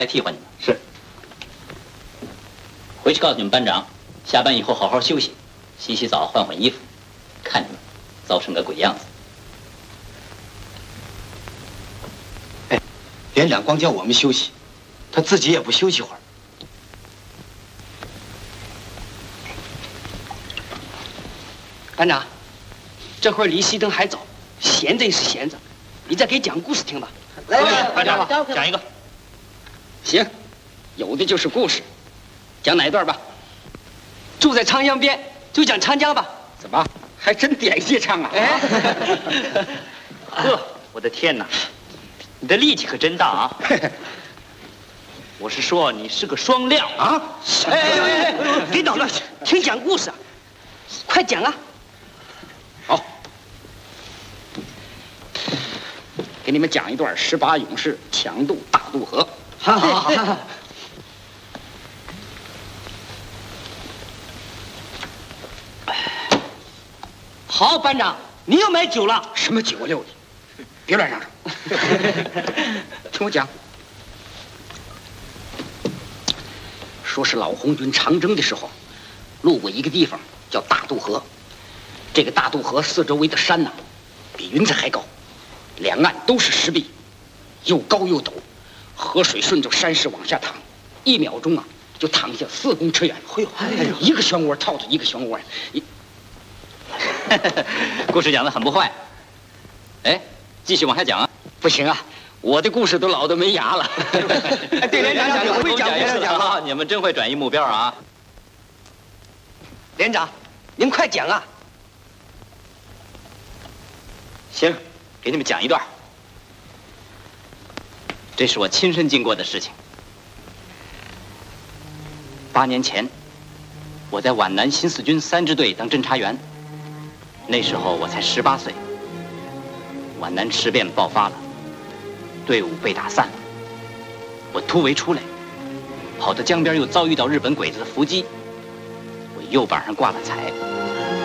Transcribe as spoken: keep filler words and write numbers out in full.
来替换你们。 是。 回去告诉你们班长，下班以后好好休息，洗洗澡，换换衣服。看你们糟成个鬼样子。 哎，连长光叫我们休息，他自己也不休息会儿。 班长，这会儿离熄灯还早，闲着也是闲着，你再给讲故事听吧。 来， 班长，讲一个。 行，有的就是故事，讲哪一段吧？住在长江边，就讲长江吧。 怎么还真点戏唱啊？ 哎， 呵，我的天哪，你的力气可真大啊！我是说你是个双料啊！ 哎哎哎，别捣乱，听讲故事啊，快讲啊！ 好，给你们讲一段十八勇士抢渡大渡河。 好好好。好，班长，你又买酒了？ 什么九六的？别乱嚷嚷。听我讲，说是老红军长征的时候，路过一个地方叫大渡河。这个大渡河四周围的山呐，比云彩还高，两岸都是石壁，又高又陡，河水顺着山势往下淌，一秒钟啊就淌下四公尺远。哎呦，哎呦，一个漩涡套着一个漩涡呀！一故事讲得很不坏。哎，继续往下讲啊！ 不行啊，我的故事都老得没牙了。 对，连长讲，我会讲，连长讲啊！你们真会转移目标啊！ 连长，您快讲啊！ 行，给你们讲一段。这是我亲身经过的事情。八年前，我在皖南新四军三支队当侦察员。那时候我才十八岁，皖南事变爆发了，队伍被打散了。我突围出来，跑到江边，又遭遇到日本鬼子的伏击，我右膀上挂了彩。